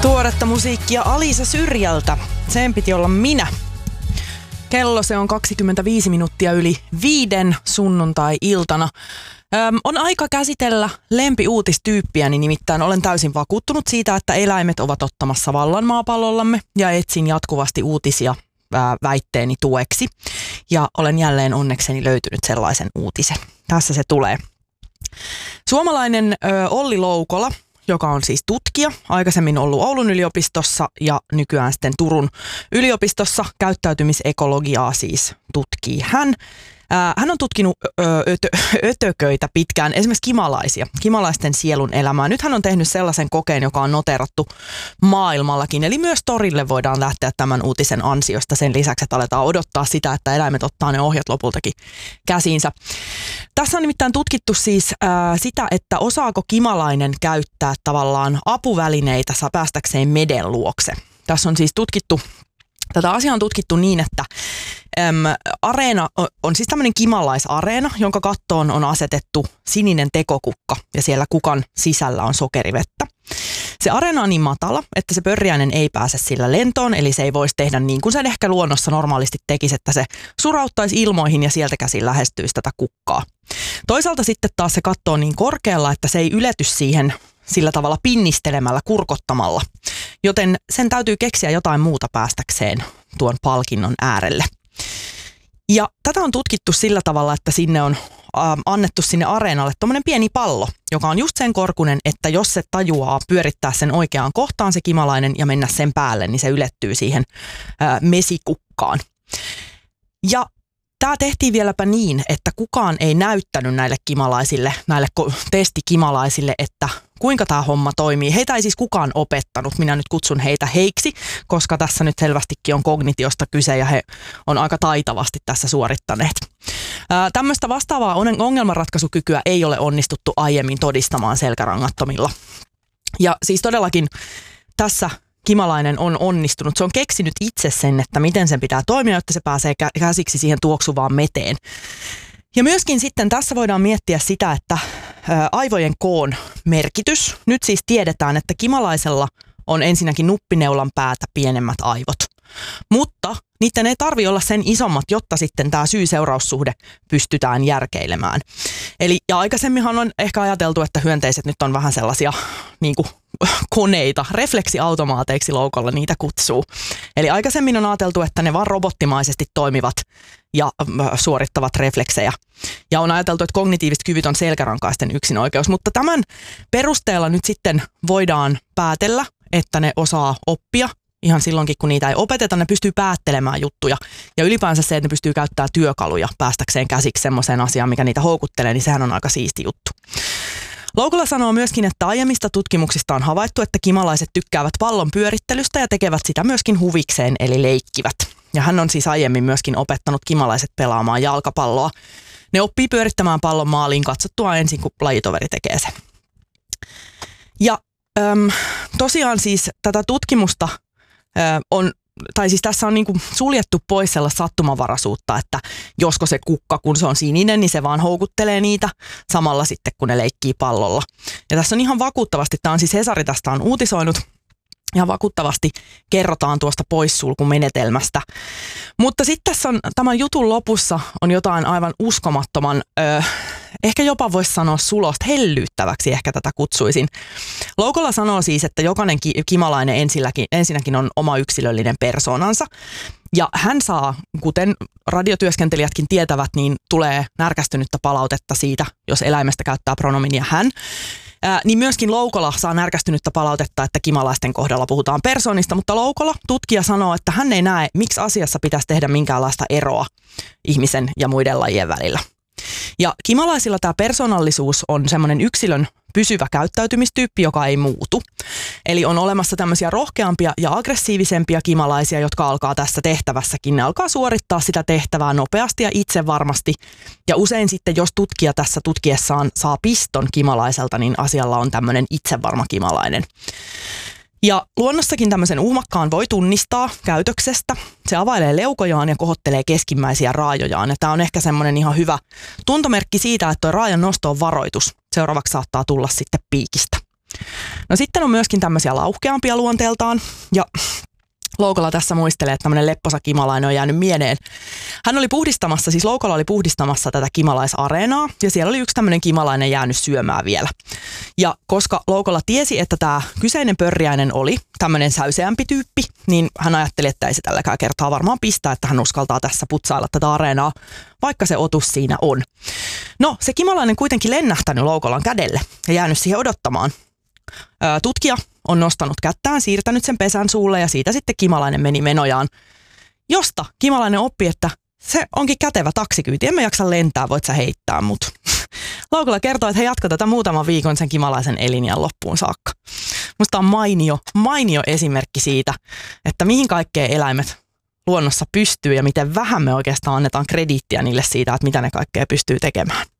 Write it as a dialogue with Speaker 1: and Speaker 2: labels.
Speaker 1: Tuoretta musiikkia Alisa Syrjältä. Sen piti olla minä. Kello se on 25 minuuttia yli 5 sunnuntai-iltana. On aika käsitellä lempiuutistyyppiäni, nimittäin olen täysin vakuuttunut siitä, että eläimet ovat ottamassa vallan maapallollamme ja etsin jatkuvasti uutisia väitteeni tueksi. Ja olen jälleen onnekseni löytynyt sellaisen uutisen. Tässä se tulee. Suomalainen Olli Loukola, joka on siis tutkija, aikaisemmin ollut Oulun yliopistossa ja nykyään sitten Turun yliopistossa käyttäytymisekologiaa siis tutkii hän. Hän on tutkinut ötököitä pitkään, esimerkiksi kimalaisten sielun elämää. Nyt hän on tehnyt sellaisen kokeen, joka on noterattu maailmallakin. Eli myös torille voidaan lähteä tämän uutisen ansiosta sen lisäksi, että aletaan odottaa sitä, että eläimet ottaa ne ohjat lopultakin käsiinsä. Tässä on nimittäin tutkittu siis sitä, että osaako kimalainen käyttää tavallaan apuvälineitä päästäkseen meden luokse. Tässä on siis tätä asiaa on tutkittu niin, että areena on siis tämmöinen kimalaisareena, jonka kattoon on asetettu sininen tekokukka ja siellä kukan sisällä on sokerivettä. Se areena on niin matala, että se pörriäinen ei pääse sillä lentoon, eli se ei voisi tehdä niin kuin sen ehkä luonnossa normaalisti tekisi, että se surauttaisi ilmoihin ja sieltä käsin lähestyisi tätä kukkaa. Toisaalta sitten taas se katto on niin korkealla, että se ei ylety siihen sillä tavalla pinnistelemällä, kurkottamalla, joten sen täytyy keksiä jotain muuta päästäkseen tuon palkinnon äärelle. Ja tätä on tutkittu sillä tavalla, että sinne on annettu sinne areenalle tommonen pieni pallo, joka on just sen korkunen, että jos se tajuaa pyörittää sen oikeaan kohtaan se kimalainen ja mennä sen päälle, niin se ylettyy siihen mesikukkaan. Ja tämä tehtiin vieläpä niin, että kukaan ei näyttänyt näille testikimalaisille, että kuinka tämä homma toimii. Heitä ei siis kukaan opettanut. Minä nyt kutsun heitä heiksi, koska tässä nyt selvästikin on kognitiosta kyse ja he on aika taitavasti tässä suorittaneet. Tämmöistä vastaavaa ongelmanratkaisukykyä ei ole onnistuttu aiemmin todistamaan selkärangattomilla. Ja siis todellakin tässä kimalainen on onnistunut. Se on keksinyt itse sen, että miten sen pitää toimia, jotta se pääsee käsiksi siihen tuoksuvaan meteen. Ja myöskin sitten tässä voidaan miettiä sitä, että aivojen koon merkitys. Nyt siis tiedetään, että kimalaisella on ensinnäkin nuppineulan päätä pienemmät aivot. Mutta niiden ei tarvitse olla sen isommat, jotta sitten tämä syy-seuraussuhde pystytään järkeilemään. Ja aikaisemminhan on ehkä ajateltu, että hyönteiset nyt on vähän sellaisia niin kuin koneita, refleksiautomaateiksi Loukolla niitä kutsuu. Eli aikaisemmin on ajateltu, että ne vaan robottimaisesti toimivat ja suorittavat refleksejä. Ja on ajateltu, että kognitiiviset kyvyt on selkärankaisten yksinoikeus, mutta tämän perusteella nyt sitten voidaan päätellä, että ne osaa oppia. Ihan silloinkin, kun niitä ei opeteta, ne pystyy päättelemään juttuja. Ja ylipäänsä se, että ne pystyy käyttämään työkaluja päästäkseen käsiksi semmoiseen asiaan, mikä niitä houkuttelee, niin sehän on aika siisti juttu. Loukola sanoo myöskin, että aiemmista tutkimuksista on havaittu, että kimalaiset tykkäävät pallon pyörittelystä ja tekevät sitä myöskin huvikseen, eli leikkivät. Ja hän on siis aiemmin myöskin opettanut kimalaiset pelaamaan jalkapalloa. Ne oppii pyörittämään pallon maaliin katsottua ensin, kun lajitoveri tekee sen. Ja tosiaan siis tätä tutkimusta tässä on niinku suljettu pois sellaista sattumanvaraisuutta, että josko se kukka, kun se on sininen, niin se vaan houkuttelee niitä samalla sitten, kun ne leikkii pallolla. Ja tässä on ihan vakuuttavasti, tämä on siis Hesari tästä on uutisoinut, ihan vakuuttavasti kerrotaan tuosta poissulkumenetelmästä. Mutta sitten tässä on tämän jutun lopussa on jotain aivan uskomattoman, ehkä jopa voisi sanoa sulosta, hellyyttäväksi ehkä tätä kutsuisin. Loukola sanoo siis, että jokainen kimalainen ensinnäkin on oma yksilöllinen persoonansa. Ja hän saa, kuten radiotyöskentelijätkin tietävät, niin tulee närkästynyttä palautetta siitä, jos eläimestä käyttää pronominia hän. Niin myöskin Loukola saa närkästynyttä palautetta, että kimalaisten kohdalla puhutaan persoonista, mutta Loukola, tutkija, sanoo, että hän ei näe, miksi asiassa pitäisi tehdä minkäänlaista eroa ihmisen ja muiden lajien välillä. Ja kimalaisilla tämä persoonallisuus on semmoinen yksilön pysyvä käyttäytymistyyppi, joka ei muutu. Eli on olemassa tämmöisiä rohkeampia ja aggressiivisempia kimalaisia, jotka alkaa tässä tehtävässäkin. Ne alkaa suorittaa sitä tehtävää nopeasti ja itsevarmasti. Ja usein sitten, jos tutkija tässä tutkiessaan saa piston kimalaiselta, niin asialla on tämmöinen itsevarma kimalainen. Ja luonnossakin tämmöisen uhmakkaan voi tunnistaa käytöksestä. Se availee leukojaan ja kohottelee keskimmäisiä raajojaan. Ja tämä on ehkä semmoinen ihan hyvä tuntomerkki siitä, että tuo raajan nosto on varoitus. Seuraavaksi saattaa tulla sitten piikistä. No sitten on myöskin tämmöisiä lauhkeampia luonteeltaan ja Loukola tässä muistelee, että tämmöinen lepposa kimalainen on jäänyt mieleen. Hän oli puhdistamassa, siis Loukola oli puhdistamassa tätä kimalaisareenaa ja siellä oli yksi tämmöinen kimalainen jäänyt syömään vielä. Ja koska Loukola tiesi, että tämä kyseinen pörriäinen oli tämmöinen säyseämpi tyyppi, niin hän ajatteli, että ei se tälläkään kertaa varmaan pistää, että hän uskaltaa tässä putsailla tätä areenaa, vaikka se otus siinä on. No, se kimalainen kuitenkin lennähtänyt Loukolan kädelle ja jäänyt siihen odottamaan. Tutkija on nostanut kättään, siirtänyt sen pesän suulle ja siitä sitten kimalainen meni menojaan, josta kimalainen oppi, että se onkin kätevä taksikyyti, en mä jaksa lentää, voit sä heittää mut. Loukola kertoo, että he jatkoi tätä muutaman viikon sen kimalaisen elinjän loppuun saakka. Musta on mainio esimerkki siitä, että mihin kaikkeen eläimet luonnossa pystyy ja miten vähän me oikeastaan annetaan krediittiä niille siitä, että mitä ne kaikkea pystyy tekemään.